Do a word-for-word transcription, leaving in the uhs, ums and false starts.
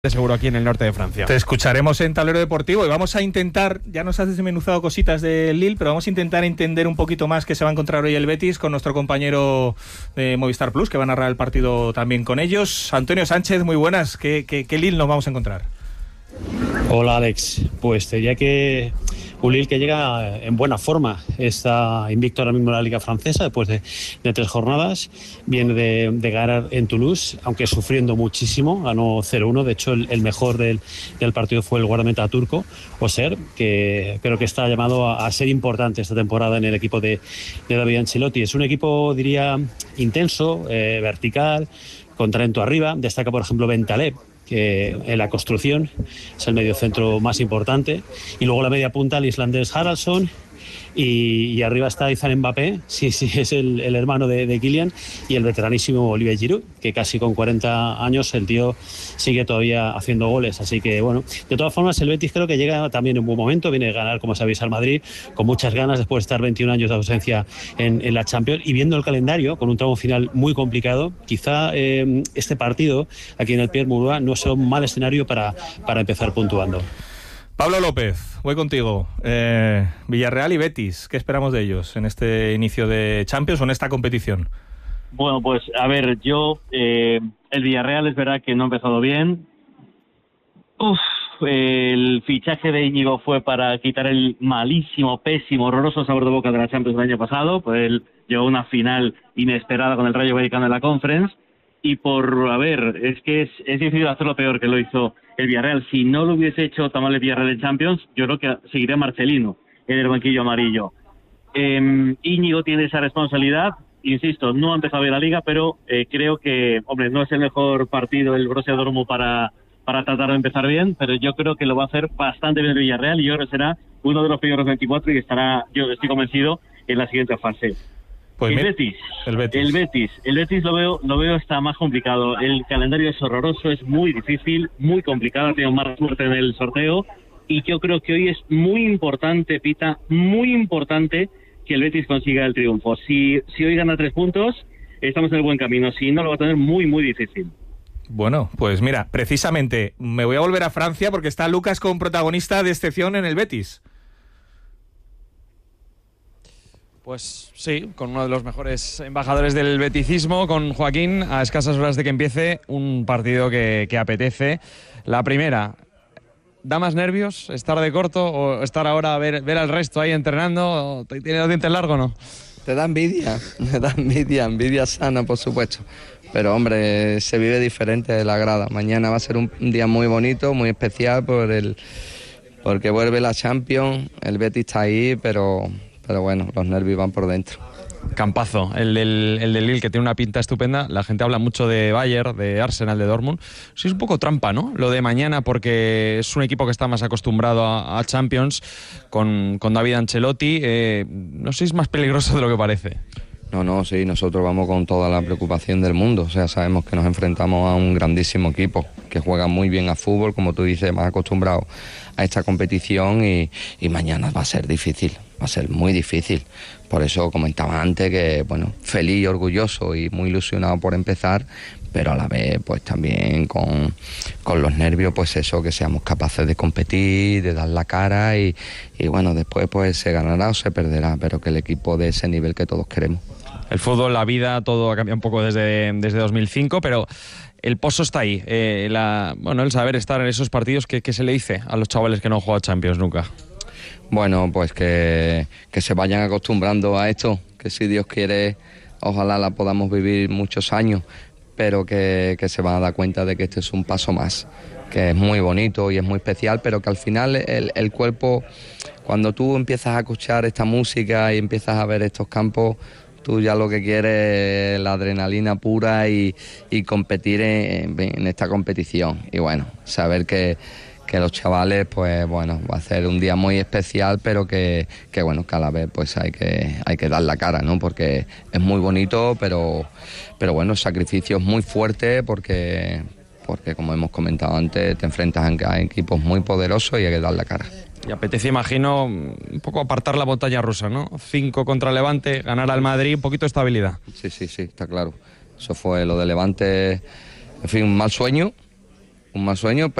seguro aquí en el norte de Francia. Te escucharemos en Tablero Deportivo y vamos a intentar, ya nos has desmenuzado cositas del Lille, pero vamos a intentar entender un poquito más qué se va a encontrar hoy el Betis con nuestro compañero de Movistar Plus, que va a narrar el partido también con ellos. Antonio Sánchez, muy buenas. ¿Qué, qué, qué Lille nos vamos a encontrar? Hola Alex, pues te diría que un Lille que llega en buena forma, está invicto ahora mismo en la Liga Francesa después de, de tres jornadas, viene de, de ganar en Toulouse, aunque sufriendo muchísimo, ganó cero uno, de hecho el, el mejor del, del partido fue el guardameta turco, Oser, que creo que está llamado a, a ser importante esta temporada en el equipo de, de David Ancelotti. Es un equipo, diría, intenso, eh, vertical, con talento arriba, destaca por ejemplo Bentaleb, que en la construcción es el mediocentro más importante, y luego la media punta el islandés Haraldsson, y, y arriba está Izan Mbappé, sí, sí, es el, el hermano de, de Kylian, y el veteranísimo Olivier Giroud, que casi con cuarenta años el tío sigue todavía haciendo goles, así que bueno, de todas formas el Betis creo que llega también en un buen momento, viene a ganar, como sabéis, al Madrid, con muchas ganas después de estar veintiún años de ausencia en, en la Champions, y viendo el calendario con un tramo final muy complicado, quizá eh, este partido aquí en el Pierre Mauroy no sea un mal escenario para, para empezar puntuando. Pablo López, voy contigo. Eh, Villarreal y Betis, ¿qué esperamos de ellos en este inicio de Champions o en esta competición? Bueno, pues a ver, yo, eh, el Villarreal es verdad que no ha empezado bien. Uf, el fichaje de Íñigo fue para quitar el malísimo, pésimo, horroroso sabor de boca de la Champions del año pasado, pues él llegó a una final inesperada con el Rayo Vallecano en la Conference. Y por, a ver, es que es, es difícil hacerlo peor que lo hizo el Villarreal. Si no lo hubiese hecho tan mal el Villarreal en Champions, yo creo que seguiría Marcelino en el banquillo amarillo. Eh, Íñigo tiene esa responsabilidad, insisto, no ha empezado bien la Liga, pero eh, creo que, hombre, no es el mejor partido el Borussia Dortmund para, para tratar de empezar bien, pero yo creo que lo va a hacer bastante bien el Villarreal y yo creo que será uno de los primeros veinticuatro y estará, yo estoy convencido, en la siguiente fase. Pues el, mira, Betis, el Betis, el Betis, el Betis lo veo, lo veo está más complicado. El calendario es horroroso, es muy difícil, muy complicado. Ha tenido más suerte en el sorteo y yo creo que hoy es muy importante, Pita, muy importante que el Betis consiga el triunfo. Si, si hoy gana tres puntos, estamos en el buen camino. Si no, lo va a tener muy, muy difícil. Bueno, pues mira, precisamente me voy a volver a Francia porque está Lucas como protagonista de excepción en el Betis. Pues sí, con uno de los mejores embajadores del beticismo, con Joaquín, a escasas horas de que empiece un partido que, que apetece. La primera, ¿da más nervios estar de corto o estar ahora a ver, ver al resto ahí entrenando? ¿Tiene los dientes largos o no? Te da envidia, te da envidia, envidia sana, por supuesto. Pero hombre, se vive diferente de la grada. Mañana va a ser un día muy bonito, muy especial por el, porque vuelve la Champions, el Betis está ahí, pero... Pero bueno, los nervios van por dentro. Campazo, el del, el del Lille, que tiene una pinta estupenda. La gente habla mucho de Bayern, de Arsenal, de Dortmund. Sí, es un poco trampa, ¿no? Lo de mañana, porque es un equipo que está más acostumbrado a, a Champions, con, con David Ancelotti. Eh, no sé si es más peligroso de lo que parece. No, no, sí, nosotros vamos con toda la preocupación del mundo. O sea, sabemos que nos enfrentamos a un grandísimo equipo que juega muy bien a fútbol, como tú dices, más acostumbrado a esta competición y, y mañana va a ser difícil, va a ser muy difícil. Por eso comentaba antes que, bueno, feliz y orgulloso y muy ilusionado por empezar, pero a la vez pues también con, con los nervios, pues eso, que seamos capaces de competir, de dar la cara y, y bueno, después pues se ganará o se perderá, pero que el equipo de ese nivel que todos queremos. El fútbol, la vida, todo ha cambiado un poco desde, desde dos mil cinco, pero el pozo está ahí. Eh, la, bueno, el saber estar en esos partidos, ¿qué, qué se le dice a los chavales que no han jugado Champions nunca? Bueno, pues que, que se vayan acostumbrando a esto, que si Dios quiere, ojalá la podamos vivir muchos años, pero que, que se van a dar cuenta de que este es un paso más, que es muy bonito y es muy especial, pero que al final el, el cuerpo, cuando tú empiezas a escuchar esta música y empiezas a ver estos campos, tú ya lo que quieres es la adrenalina pura y, y competir en, en esta competición. Y bueno, saber que, que los chavales, pues bueno, va a ser un día muy especial, pero que, que bueno, cada vez pues hay que, hay que dar la cara, ¿no? Porque es muy bonito, pero, pero bueno, el sacrificio es muy fuerte porque, porque como hemos comentado antes, te enfrentas a equipos muy poderosos y hay que dar la cara. Y apetece, imagino, un poco apartar la montaña rusa, ¿no? Cinco contra Levante, ganar al Madrid, un poquito de estabilidad. Sí, sí, sí, está claro. Eso fue lo de Levante, en fin, un mal sueño, un mal sueño.